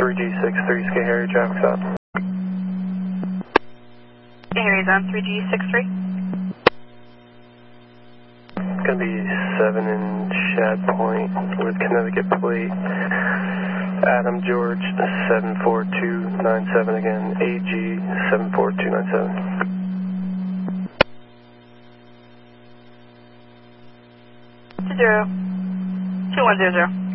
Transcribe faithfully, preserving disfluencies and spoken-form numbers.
three G six three, Sky Harry, traffic stop. Sky Harry's on three G six three. It's going to be seven in Shad Point with Connecticut plate. Adam George seven four two nine seven again, A G seven four two nine seven. Two zero. two one zero zero.